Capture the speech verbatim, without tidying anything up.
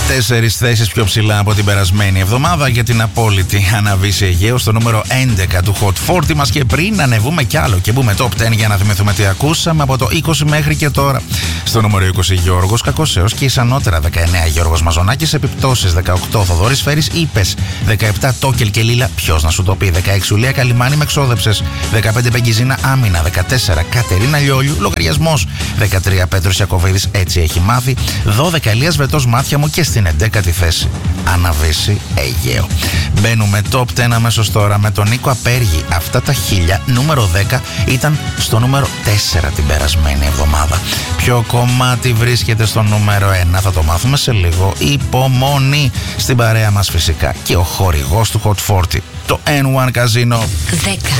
Τέσσερις θέσεις πιο ψηλά από την περασμένη εβδομάδα για την απόλυτη Αναβίση Αιγαίου στο νούμερο έντεκα του Hot σαράντα μας. Και πριν ανεβούμε κι άλλο και μπούμε top δέκα για να θυμηθούμε τι ακούσαμε από το είκοσι μέχρι και τώρα. Στο νούμερο είκοσι Γιώργος Κακοσέος και Ισανότερα δεκαεννέα Γιώργος Μαζονάκης. Επιπτώσεις δεκαοκτώ Θοδωρής Φέρης Είπες. δεκαεπτά Τόκελ και Λίλα Ποιος να σου το πει. δεκαέξι Ουλία Καλιμάνη Με ξόδεψες. δεκαπέντε Πεγγιζίνα Άμυνα. δεκατέσσερα Κατερίνα Λιόλιου Λογαριασμός. δεκατρία Πέτρος Ιακωβίδης Έτσι έχει μάθει. δώδεκα Ελίας Βετός Μάτια μου και στην εντέκατη θέση Αναβίση Αιγαίο. Μπαίνουμε top δέκα αμέσως τώρα με τον Νίκο Απέργη. Αυτά τα χίλια, νούμερο δέκα, ήταν στο νούμερο τέσσερα την περασμένη εβδομάδα. Ποιο κομμάτι βρίσκεται στο νούμερο ένα θα το μάθουμε σε λίγο. Υπομονή στην παρέα μας φυσικά και ο χορηγός του Hot σαράντα, το N one Casino. δέκα.